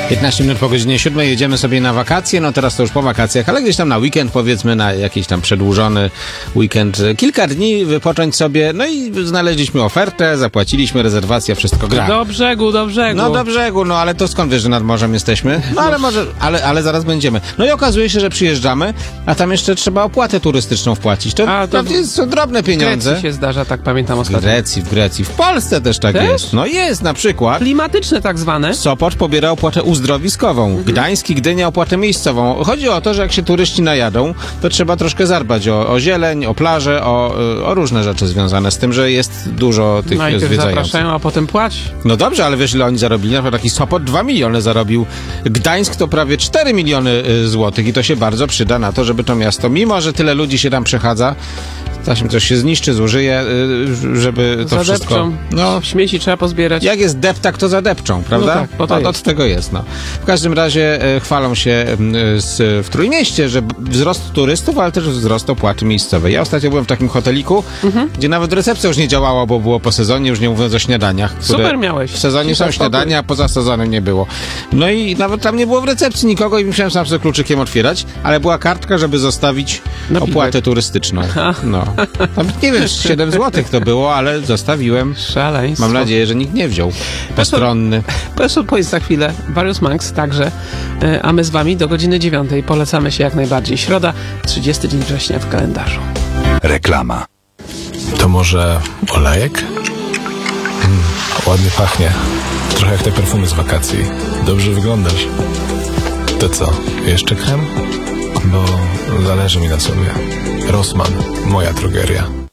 15 minut po godzinie 7 jedziemy sobie na wakacje, no teraz to już po wakacjach, ale gdzieś tam na weekend, powiedzmy na jakiś tam przedłużony weekend, kilka dni wypocząć sobie, no i znaleźliśmy ofertę, zapłaciliśmy, rezerwacja, wszystko gra. Do brzegu, do brzegu. No do brzegu, no ale to skąd wiesz, że nad morzem jesteśmy? No ale może, ale zaraz będziemy. No i okazuje się, że przyjeżdżamy, a tam jeszcze trzeba opłatę turystyczną wpłacić. To są drobne pieniądze. W Grecji się zdarza, tak pamiętam ostatnio. W Grecji. W Polsce też tak jest. No jest, na przykład. Klimatyczne tak zwane. Sopocz pobiera opłatę uzdrowiskową. Gdańsk i Gdynia opłatę miejscową. Chodzi o to, że jak się turyści najadą, to trzeba troszkę zadbać o zieleń, o plaże, o różne rzeczy związane z tym, że jest dużo tych Najpierw zwiedzających. zapraszają, a potem płać. No dobrze, ale wiesz, ile oni zarobili? Na przykład taki Sopot 2 miliony zarobił. Gdańsk to prawie 4 miliony złotych i to się bardzo przyda na to, żeby to miasto, mimo że tyle ludzi się tam przechadza, czasem coś się zniszczy, zużyje, żeby to wszystko... No, śmieci trzeba pozbierać. Jak jest deptak, to zadepczą, prawda? No tak, bo to jest. Od tego jest, no. W każdym razie chwalą się w Trójmieście, że wzrost turystów, ale też wzrost opłaty miejscowej. Ja ostatnio byłem w takim hoteliku, gdzie nawet recepcja już nie działała, bo było po sezonie, już nie mówiąc o śniadaniach. Super miałeś. W sezonie są śniadania, a poza sezonem nie było. No i nawet tam nie było w recepcji nikogo i musiałem sam sobie kluczykiem otwierać, ale była kartka, żeby zostawić opłatę turystyczną. No. Tam, nie wiem, 7 złotych to było, ale zostawiłem. Szaleństwo. Mam nadzieję, że nikt nie wziął. Postronny. Profesor powiedz za chwilę. Various Monks także, a my z wami do godziny 9. Polecamy się jak najbardziej. Środa, 30 dzień września w kalendarzu. Reklama. To może olejek? Ładnie pachnie. Trochę jak te perfumy z wakacji. Dobrze wyglądasz. To co, jeszcze krem? Bo zależy mi na sobie. Rossmann, moja drogeria.